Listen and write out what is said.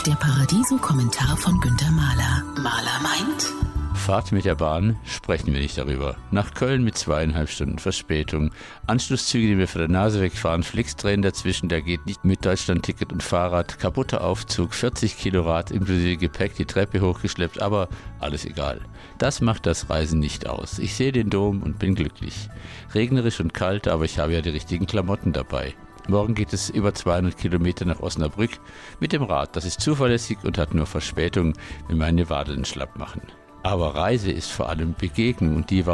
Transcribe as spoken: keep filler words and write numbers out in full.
der Paradiso-Kommentar von Günther Mahler. Mahler meint: Fahrt mit der Bahn, sprechen wir nicht darüber. Nach Köln mit zweieinhalb Stunden Verspätung. Anschlusszüge, die mir vor der Nase wegfahren, Flixtrain dazwischen, der geht nicht mit Deutschland-Ticket und Fahrrad. Kaputter Aufzug, vierzig Kilo Rad inklusive Gepäck, die Treppe hochgeschleppt, aber alles egal. Das macht das Reisen nicht aus. Ich sehe den Dom und bin glücklich. Regnerisch und kalt, aber ich habe ja die richtigen Klamotten dabei. Morgen geht es über zweihundert Kilometer nach Osnabrück mit dem Rad. Das ist zuverlässig und hat nur Verspätung, wenn meine Wadeln schlapp machen. Aber Reise ist vor allem Begegnung und die war